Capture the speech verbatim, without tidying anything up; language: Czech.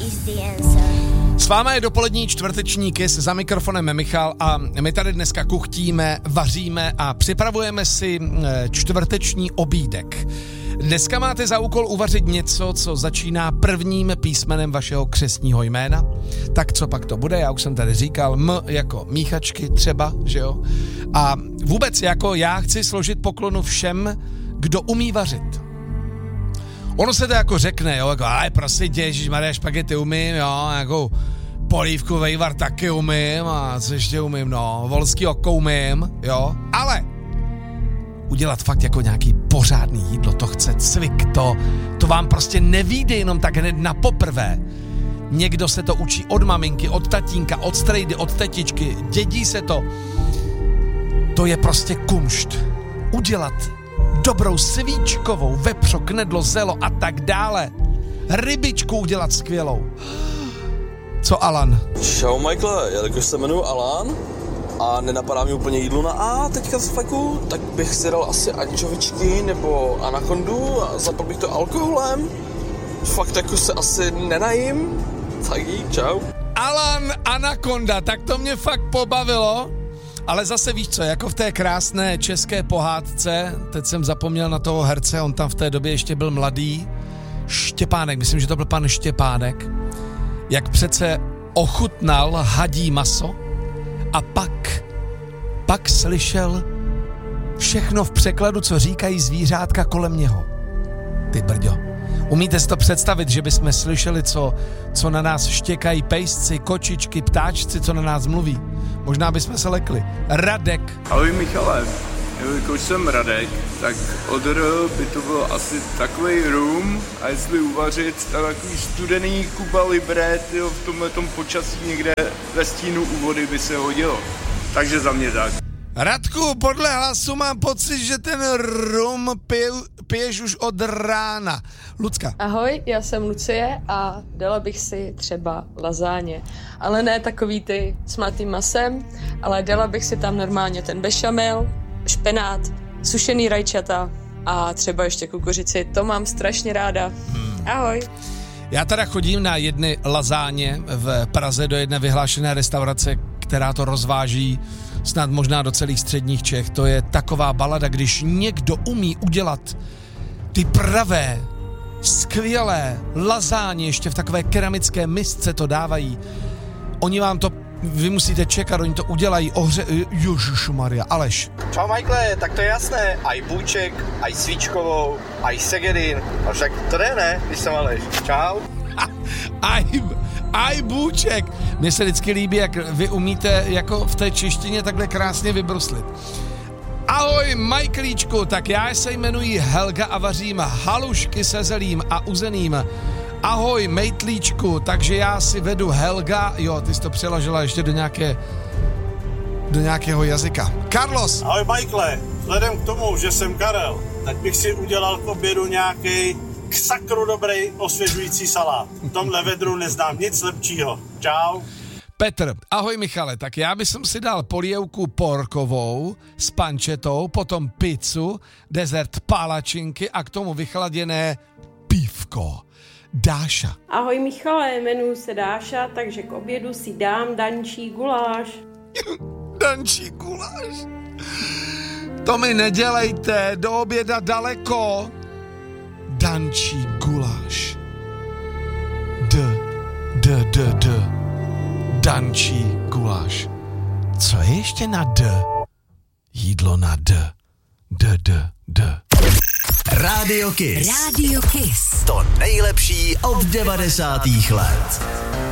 S váma je dopolední čtvrteční Kiss, za mikrofonem Michal a my tady dneska kuchtíme, vaříme a připravujeme si čtvrteční obídek. Dneska máte za úkol uvařit něco, co začíná prvním písmenem vašeho křestního jména. Tak co pak to bude? Já už jsem tady říkal, M jako míchačky třeba, že jo? A vůbec jako já chci složit poklonu všem, kdo umí vařit. Ono se to jako řekne, jo, jako, ale prosím tě, ježišmarja, špagety umím, jo, jako polívku vejvar taky umím a co ještě umím, no, volský oko umím, jo, ale udělat fakt jako nějaký pořádný jídlo, to chce cvik, to, to vám prostě nevyjde jenom tak hned na poprvé. Někdo se to učí od maminky, od tatínka, od strejdy, od tetičky, dědí se to. To je prostě kumšt. Udělat dobrou svíčkovou, vepřo, knedlo, zelo a tak dále. Rybičku udělat skvělou. Co Alan? Čau Michael, jelikož se jmenuji Alan a nenapadá mi úplně jídlo na A teďka z faku, tak bych si dal asi ančovičky nebo anakondu a zapal bych to alkoholem. Fakt jako se asi nenajím. Tak dík, čau. Alan Anakonda, tak to mě fakt pobavilo. Ale zase víš co, jako v té krásné české pohádce, teď jsem zapomněl na toho herce, on tam v té době ještě byl mladý, Štěpánek, myslím, že to byl pan Štěpánek, jak přece ochutnal hadí maso a pak, pak slyšel všechno v překladu, co říkají zvířátka kolem něho. Ty brďo, umíte si to představit, že bychom slyšeli, co, co na nás štěkají pejsci, kočičky, ptáčci, co na nás mluví? Možná bychom se lekli. Radek. Ahoj Michale, jelikož jsem Radek, tak od R by to bylo asi takovej rum a jestli uvařit, tak takový studený Cuba Libre, tyjo, v tomhletom počasí někde ve stínu u vody by se hodilo. Takže za mě tak. Radku, podle hlasu mám pocit, že ten rum pije, piješ už od rána. Lucka. Ahoj, já jsem Lucie a dala bych si třeba lazáně. Ale ne takový ty s mletým masem, ale dala bych si tam normálně ten bešamel, špenát, sušený rajčata a třeba ještě kukuřici. To mám strašně ráda. Hmm. Ahoj. Já teda chodím na jedny lazáně v Praze do jedné vyhlášené restaurace, která to rozváží snad možná do celých středních Čech. To je taková balada, když někdo umí udělat ty pravé, skvělé lazáně, ještě v takové keramické misce to dávají. Oni vám to, vy musíte čekat, oni to udělají, ohře... Ježišmarja, Aleš. Čau Michael, tak to je jasné, aj bůček, aj svíčkovou, aj segedin, a však to jde, ne, když jsem Aleš. Čau. Aj, aj bůček. Mně se vždycky líbí, jak vy umíte jako v té češtině takhle krásně vybruslit. Ahoj Michaelíčku, tak já se jmenuji Helga a vařím halušky se zelím a uzeným. Ahoj Mejtlíčku, takže já si vedu Helga, jo, ty jsi to přeložila ještě do nějaké, do nějakého jazyka. Carlos. Ahoj Michaele, vzhledem k tomu, že jsem Karel, tak bych si udělal k obědu nějaký k sakru dobrý osvěžující salát. V tomhle vedru neznám nic lepšího. Čau. Petr, ahoj Michale, tak já bych si dal polievku porkovou s pančetou, potom pizzu, dezert palačinky a k tomu vychladěné pívko. Dáša. Ahoj Michale, jmenuji se Dáša, takže k obědu si dám dančí guláš. Dančí guláš? To mi nedělejte, do oběda daleko. Dančí guláš. D, d, d, d. Dančí guláš. Co je ještě na D? Jídlo na D. D, D, D. Radio Kiss. Radio Kiss. To nejlepší od devadesátých let.